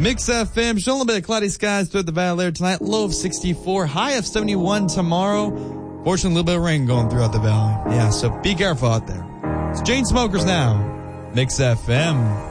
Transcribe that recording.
Mix FM, showing a little bit of cloudy skies throughout the valley there tonight. Low of 64, high of 71 tomorrow. Fortunately, a little bit of rain going throughout the valley. Yeah, so be careful out there. It's Chain Smokers now. Mix FM.